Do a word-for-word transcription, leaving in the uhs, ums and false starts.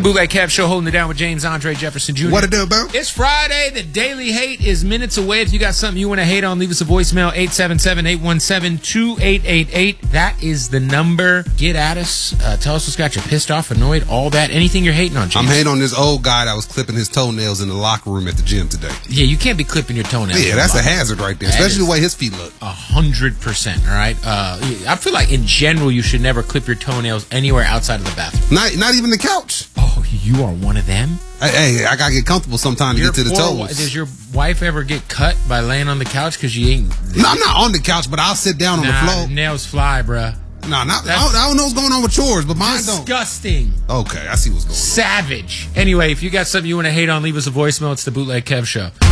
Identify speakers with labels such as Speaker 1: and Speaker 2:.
Speaker 1: Bootleg Kev Show, holding it down with James Andre Jefferson Junior
Speaker 2: What it do, bro?
Speaker 1: It's Friday. The daily hate is minutes away. If you got something you want to hate on, leave us a voicemail, eight seven seven, eight one seven, two eight eight eight. That is the number. Get at us. Uh, tell us what's got you pissed off, annoyed, all that. Anything you're hating on, James.
Speaker 2: I'm hating on this old guy that was clipping his toenails in the locker room at the gym today.
Speaker 1: Yeah, you can't be clipping your toenails.
Speaker 2: Yeah, that's a hazard right there,
Speaker 1: that
Speaker 2: especially the way his feet look.
Speaker 1: A hundred percent, all right? Uh, I feel like in general, you should never clip your toenails anywhere outside of the bathroom.
Speaker 2: Not, not even the couch.
Speaker 1: Oh, you are one of them?
Speaker 2: Hey, hey I gotta get comfortable sometime to
Speaker 1: your
Speaker 2: get to the toes.
Speaker 1: Wi- does your wife ever get cut by laying on the couch because you ain't?
Speaker 2: No, I'm not on the couch, but I'll sit down
Speaker 1: nah,
Speaker 2: on the floor.
Speaker 1: Nails fly, bruh.
Speaker 2: No, not, I, don't, I don't know what's going on with yours, but mine don't.
Speaker 1: Disgusting.
Speaker 2: Okay, I see what's going on.
Speaker 1: Savage. Anyway, if you got something you want to hate on, leave us a voicemail. It's the Bootleg Kev Show.